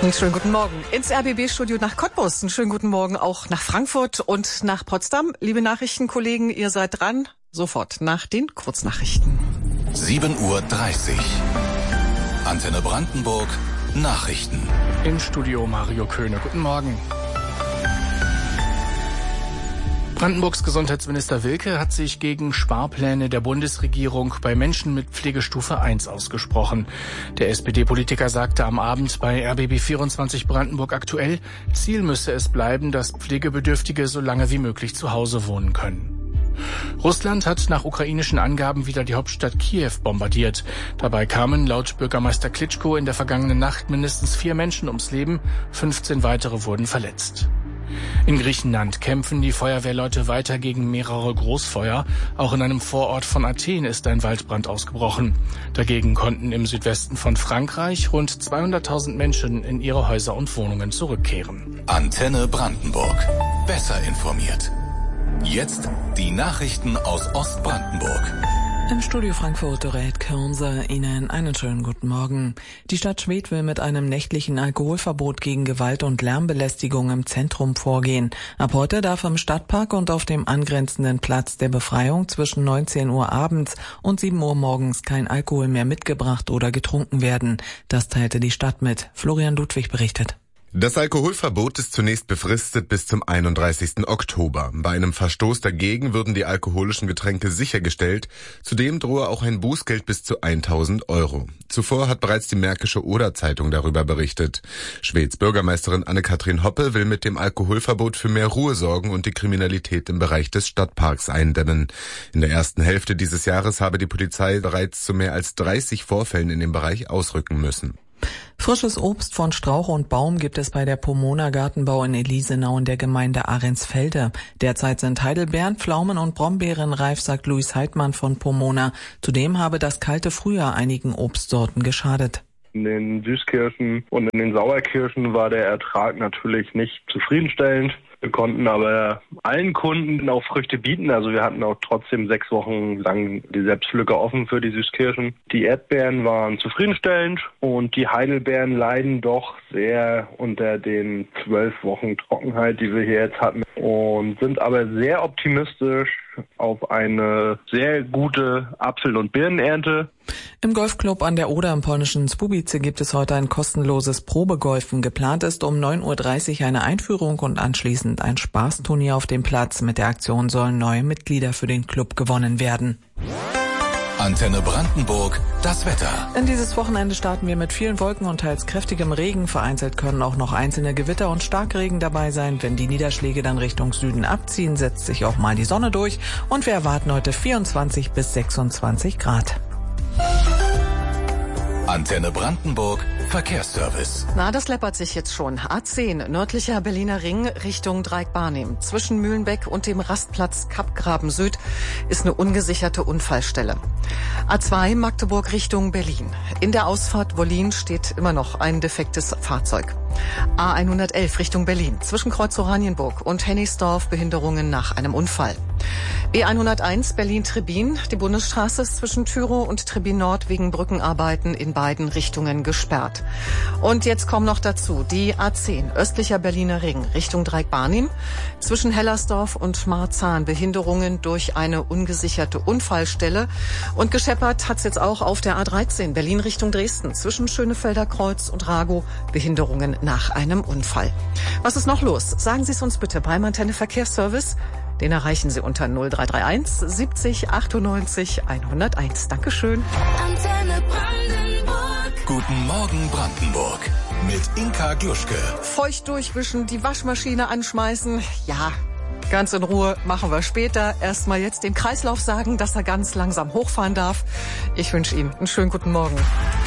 Einen schönen guten Morgen ins RBB-Studio nach Cottbus. Einen schönen guten Morgen auch nach Frankfurt und nach Potsdam. Liebe Nachrichtenkollegen, ihr seid dran. Sofort nach den Kurznachrichten. 7:30 Uhr. Antenne Brandenburg. Nachrichten. Im Studio Mario Köhne. Guten Morgen. Brandenburgs Gesundheitsminister Wilke hat sich gegen Sparpläne der Bundesregierung bei Menschen mit Pflegestufe 1 ausgesprochen. Der SPD-Politiker sagte am Abend bei RBB24 Brandenburg aktuell, Ziel müsse es bleiben, dass Pflegebedürftige so lange wie möglich zu Hause wohnen können. Russland hat nach ukrainischen Angaben wieder die Hauptstadt Kiew bombardiert. Dabei kamen laut Bürgermeister Klitschko in der vergangenen Nacht mindestens 4 Menschen ums Leben, 15 weitere wurden verletzt. In Griechenland kämpfen die Feuerwehrleute weiter gegen mehrere Großfeuer. Auch in einem Vorort von Athen ist ein Waldbrand ausgebrochen. Dagegen konnten im Südwesten von Frankreich rund 200.000 Menschen in ihre Häuser und Wohnungen zurückkehren. Antenne Brandenburg. Besser informiert. Jetzt die Nachrichten aus Ostbrandenburg. Im Studio Frankfurt Dorette Kürnse, Ihnen einen schönen guten Morgen. Die Stadt Schwedt will mit einem nächtlichen Alkoholverbot gegen Gewalt und Lärmbelästigung im Zentrum vorgehen. Ab heute darf im Stadtpark und auf dem angrenzenden Platz der Befreiung zwischen 19 Uhr abends und 7 Uhr morgens kein Alkohol mehr mitgebracht oder getrunken werden. Das teilte die Stadt mit. Florian Ludwig berichtet. Das Alkoholverbot ist zunächst befristet bis zum 31. Oktober. Bei einem Verstoß dagegen würden die alkoholischen Getränke sichergestellt. Zudem drohe auch ein Bußgeld bis zu 1.000 Euro. Zuvor hat bereits die Märkische Oder-Zeitung darüber berichtet. Schweds Bürgermeisterin Anne-Kathrin Hoppe will mit dem Alkoholverbot für mehr Ruhe sorgen und die Kriminalität im Bereich des Stadtparks eindämmen. In der ersten Hälfte dieses Jahres habe die Polizei bereits zu mehr als 30 Vorfällen in dem Bereich ausrücken müssen. Frisches Obst von Strauch und Baum gibt es bei der Pomona Gartenbau in Elisenau in der Gemeinde Ahrensfelde. Derzeit sind Heidelbeeren, Pflaumen und Brombeeren reif, sagt Luis Heidmann von Pomona. Zudem habe das kalte Frühjahr einigen Obstsorten geschadet. In den Süßkirschen und in den Sauerkirschen war der Ertrag natürlich nicht zufriedenstellend. Wir konnten aber allen Kunden auch Früchte bieten. Also wir hatten auch trotzdem 6 Wochen lang die Selbstpflücker offen für die Süßkirschen. Die Erdbeeren waren zufriedenstellend und die Heidelbeeren leiden doch sehr unter den 12 Wochen Trockenheit, die wir hier jetzt hatten. Und sind aber sehr optimistisch auf eine sehr gute Apfel- und Birnenernte. Im Golfclub an der Oder im polnischen Zbubice gibt es heute ein kostenloses Probegolfen. Geplant ist um 9:30 Uhr eine Einführung und anschließend ein Spaßturnier auf dem Platz. Mit der Aktion sollen neue Mitglieder für den Club gewonnen werden. Antenne Brandenburg, das Wetter. In dieses Wochenende starten wir mit vielen Wolken und teils kräftigem Regen. Vereinzelt können auch noch einzelne Gewitter und Starkregen dabei sein. Wenn die Niederschläge dann Richtung Süden abziehen, setzt sich auch mal die Sonne durch. Und wir erwarten heute 24 bis 26 Grad. Antenne Brandenburg, Verkehrsservice. Na, das läppert sich jetzt schon. A10, nördlicher Berliner Ring Richtung Dreieck-Barnim. Zwischen Mühlenbeck und dem Rastplatz Kappgraben Süd ist eine ungesicherte Unfallstelle. A2, Magdeburg Richtung Berlin. In der Ausfahrt Wollin steht immer noch ein defektes Fahrzeug. A111 Richtung Berlin. Zwischen Kreuz Oranienburg und Hennigsdorf Behinderungen nach einem Unfall. B101 Berlin-Trebin. Die Bundesstraße ist zwischen Thürow und Trebin Nord wegen Brückenarbeiten in beiden Richtungen gesperrt. Und jetzt kommen noch dazu die A10 östlicher Berliner Ring Richtung Dreieck-Barnim. Zwischen Hellersdorf und Marzahn Behinderungen durch eine ungesicherte Unfallstelle. Und gescheppert hat's jetzt auch auf der A13 Berlin Richtung Dresden. Zwischen Schönefelder Kreuz und Ragow Behinderungen nach einem Unfall. Was ist noch los? Sagen Sie es uns bitte beim Antenne Verkehrsservice. Den erreichen Sie unter 0331 70 98 101. Dankeschön. Antenne Brandenburg. Guten Morgen Brandenburg. Mit Inka Gluschke. Feucht durchwischen, die Waschmaschine anschmeißen. Ja, ganz in Ruhe machen wir später. Erstmal jetzt dem Kreislauf sagen, dass er ganz langsam hochfahren darf. Ich wünsche Ihnen einen schönen guten Morgen.